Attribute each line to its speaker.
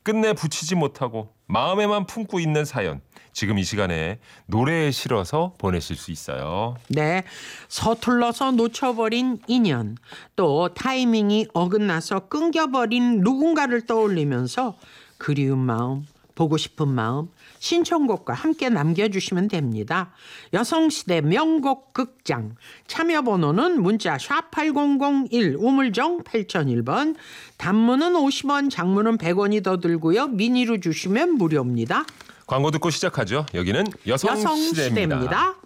Speaker 1: 끝내 붙이지 못하고 마음에만 품고 있는 사연, 지금 이 시간에 노래에 실어서 보내실 수 있어요.
Speaker 2: 네, 서툴러서 놓쳐버린 인연, 또 타이밍이 어긋나서 끊겨버린 누군가를 떠올리면서 그리운 마음, 보고 싶은 마음, 신청곡과 함께 남겨주시면 됩니다. 여성시대 명곡 극장, 참여번호는 문자 샵8001 우물정 8001번, 단문은 50원, 장문은 100원이 더 들고요. 미니로 주시면 무료입니다.
Speaker 1: 광고 듣고 시작하죠. 여기는 여성시대입니다.